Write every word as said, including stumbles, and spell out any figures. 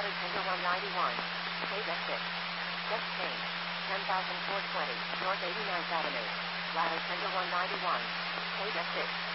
ladder tender one ninety-one. Page F six. Just change. ten thousand four hundred twenty North eighty-ninth Avenue. Ladder tender one ninety-one. Page F six.